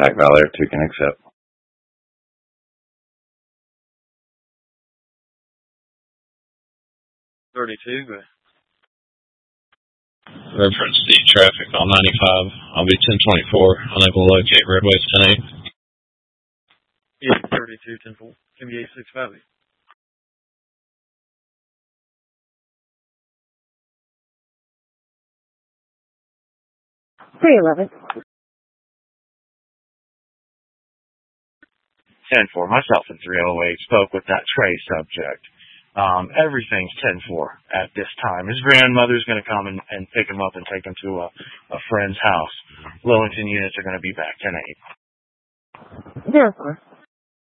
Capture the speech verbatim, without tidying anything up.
Contact Valley or two can accept. thirty-two, good. Reference the traffic on ninety-five. I'll be ten twenty-four. Unable to locate roadways ten eight. Yeah, thirty-two, ten four. Can be eight six Valley. three eleven. ten four. Myself and three oh eight spoke with that Trey subject. Um, everything's ten four at this time. His grandmother's going to come and, and pick him up and take him to a, a friend's house. Lillington units are going to be back ten eight. zero four.